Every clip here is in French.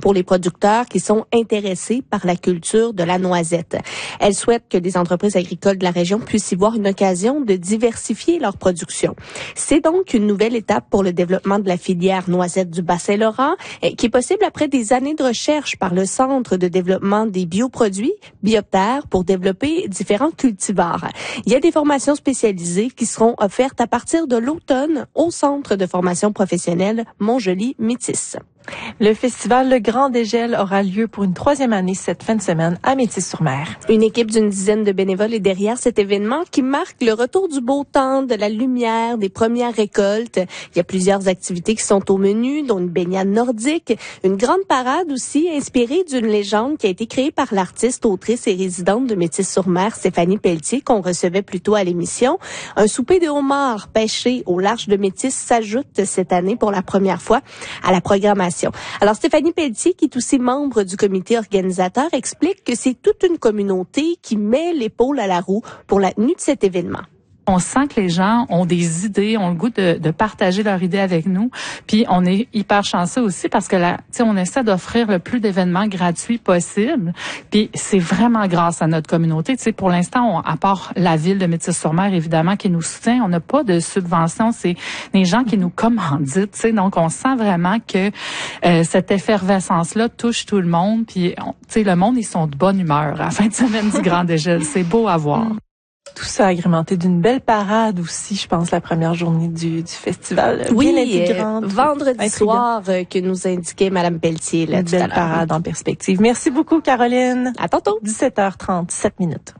pour les producteurs qui sont intéressés par la culture de la noisette. Elle souhaite que les entreprises agricoles de la région puissent y voir une occasion de diversifier leur production. C'est donc une nouvelle étape pour le développement de la filière noisette du Bas-Saint-Laurent, qui est possible après des années de recherche par le Centre de développement des bioproduits, Biopterre, pour développer différents cultivars. Il y a des formations spécialisées qui seront offertes à partir de l'automne au Centre de formation professionnelle Montjoly-Métis. Le festival Le Grand Dégel aura lieu pour une 3e année cette fin de semaine à Métis-sur-Mer. Une équipe d'une dizaine de bénévoles est derrière cet événement qui marque le retour du beau temps, de la lumière, des premières récoltes. Il y a plusieurs activités qui sont au menu, dont une baignade nordique, une grande parade aussi inspirée d'une légende qui a été créée par l'artiste, autrice et résidente de Métis-sur-Mer, Stéphanie Pelletier, qu'on recevait plus tôt à l'émission. Un souper de homards pêché au large de Métis s'ajoute cette année pour la première fois à la programmation. Alors, Stéphanie Pelletier, qui est aussi membre du comité organisateur, explique que c'est toute une communauté qui met l'épaule à la roue pour la tenue de cet événement. On sent que les gens ont des idées, ont le goût de partager leurs idées avec nous. Puis on est hyper chanceux aussi parce que on essaie d'offrir le plus d'événements gratuits possible. Puis c'est vraiment grâce à notre communauté. Pour l'instant, à part la ville de Métis-sur-Mer, évidemment, qui nous soutient, on n'a pas de subvention. C'est des gens qui nous commanditent. Donc on sent vraiment que cette effervescence-là touche tout le monde. Puis le monde, ils sont de bonne humeur à la fin de semaine du Grand Dégel. C'est beau à voir. Tout ça agrémenté d'une belle parade aussi, je pense, la première journée du festival. Oui, bien intégrante, vendredi soir que nous indiquait Mme Pelletier. Là, une belle parade en perspective. Merci beaucoup, Caroline. À tantôt. 17h37 minutes.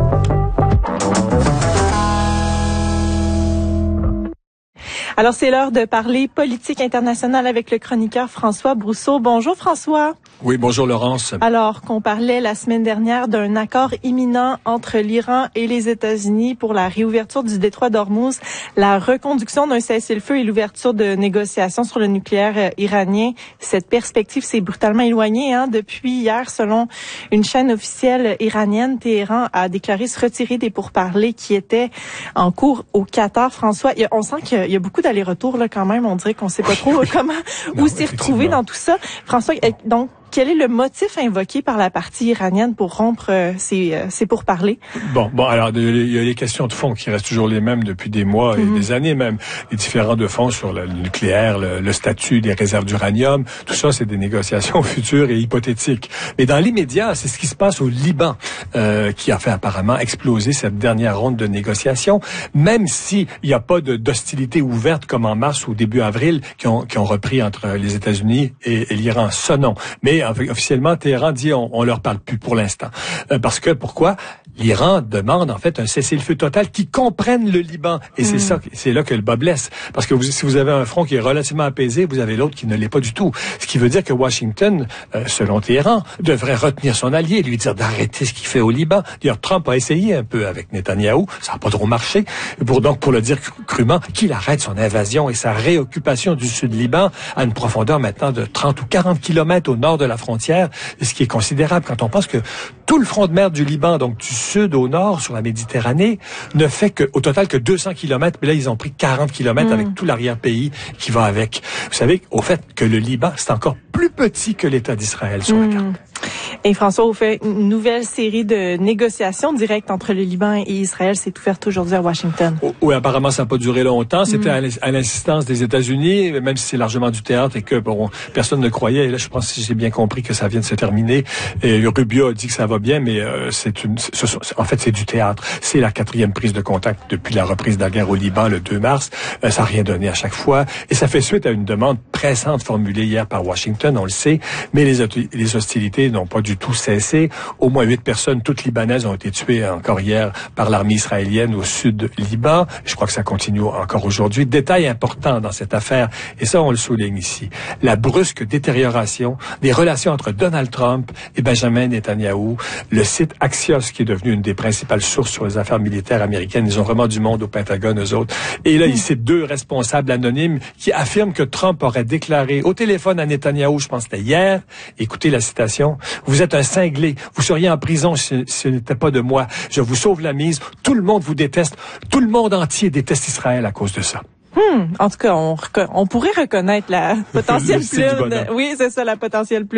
Alors, c'est l'heure de parler politique internationale avec le chroniqueur François Brousseau. Bonjour, François. Oui, bonjour, Laurence. Alors qu'on parlait la semaine dernière d'un accord imminent entre l'Iran et les États-Unis pour la réouverture du détroit d'Ormuz, la reconduction d'un cessez-le-feu et l'ouverture de négociations sur le nucléaire iranien, cette perspective s'est brutalement éloignée. Depuis hier, selon une chaîne officielle iranienne, Téhéran a déclaré se retirer des pourparlers qui étaient en cours au Qatar. François, on sent qu'il y a beaucoup d'allers-retours là quand même. On dirait qu'on sait pas trop où s'y retrouver dans tout ça. François, donc, quel est le motif invoqué par la partie iranienne pour rompre ces pourparlers? Bon, alors il y a les questions de fond qui restent toujours les mêmes depuis des mois et des années même. Les différends de fond sur le nucléaire, le statut des réserves d'uranium, tout ça, c'est des négociations futures et hypothétiques. Mais dans l'immédiat, c'est ce qui se passe au Liban qui a fait apparemment exploser cette dernière ronde de négociations, même s'il n'y a pas d'hostilité ouverte comme en mars ou début avril qui ont repris entre les États-Unis et l'Iran. Ça, non. Mais officiellement, Téhéran dit on leur parle plus pour l'instant. Parce que, pourquoi? L'Iran demande en fait un cessez-le-feu total qui comprenne le Liban. Et c'est là que le bas blesse. Parce que si vous avez un front qui est relativement apaisé, vous avez l'autre qui ne l'est pas du tout. Ce qui veut dire que Washington, selon Téhéran, devrait retenir son allié, lui dire d'arrêter ce qu'il fait au Liban. D'ailleurs, Trump a essayé un peu avec Netanyahou, ça n'a pas trop marché. Pour le dire crûment, qu'il arrête son invasion et sa réoccupation du Sud-Liban à une profondeur maintenant de 30 ou 40 kilomètres au nord de la frontière, ce qui est considérable quand on pense que tout le front de mer du Liban, donc du sud au nord sur la Méditerranée, ne fait au total que 200 kilomètres, mais là ils ont pris 40 kilomètres avec tout l'arrière-pays qui va avec. Vous savez au fait que le Liban, c'est encore plus petit que l'État d'Israël sur la carte. Et François, vous faites une nouvelle série de négociations directes entre le Liban et Israël. C'est ouverte aujourd'hui à Washington. Oui, apparemment, ça n'a pas duré longtemps. C'était à l'insistance des États-Unis, même si c'est largement du théâtre et que personne ne croyait. Et là, je pense que j'ai bien compris que ça vient de se terminer. Et Rubio a dit que ça va bien, mais en fait, c'est du théâtre. C'est la 4e prise de contact depuis la reprise de la guerre au Liban le 2 mars. Ça n'a rien donné à chaque fois. Et ça fait suite à une demande pressante formulée hier par Washington, on le sait. Mais les hostilités n'ont pas du tout cessé. Au moins 8 personnes, toutes libanaises, ont été tuées encore hier par l'armée israélienne au sud Liban. Je crois que ça continue encore aujourd'hui. Détail important dans cette affaire, et ça on le souligne ici, la brusque détérioration des relations entre Donald Trump et Benjamin Netanyahou. Le site Axios, qui est devenu une des principales sources sur les affaires militaires américaines, ils ont vraiment du monde au Pentagone, eux autres. Et là, il citent 2 responsables anonymes qui affirment que Trump aurait déclaré au téléphone à Netanyahou, je pense que c'était hier, écoutez la citation, « Vous êtes un cinglé, vous seriez en prison si ce n'était pas de moi. Je vous sauve la mise, tout le monde vous déteste, tout le monde entier déteste Israël à cause de ça. » En tout cas, on pourrait reconnaître la potentielle plume. Oui, c'est ça, la potentielle plume